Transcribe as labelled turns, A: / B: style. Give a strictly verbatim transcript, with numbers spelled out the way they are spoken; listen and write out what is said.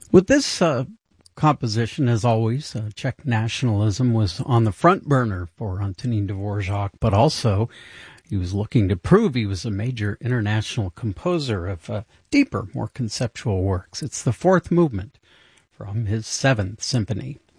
A: With this uh, composition, as always, uh, Czech nationalism was on the front burner for Antonín Dvorak, but also he was looking to prove he was a major international composer of uh, deeper, more conceptual works. It's the fourth movement from his seventh symphony.